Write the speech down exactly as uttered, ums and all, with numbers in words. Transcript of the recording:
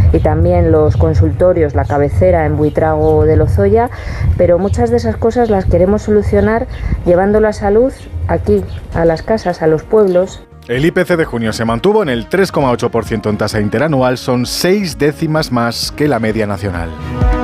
y también los consultorios, la cabecera en Buitrago de Lozoya, pero muchas de esas cosas las queremos solucionar llevando la salud aquí, a las casas, a los pueblos. El I P C de junio se mantuvo en el tres coma ocho por ciento en tasa interanual, son seis décimas más que la media nacional.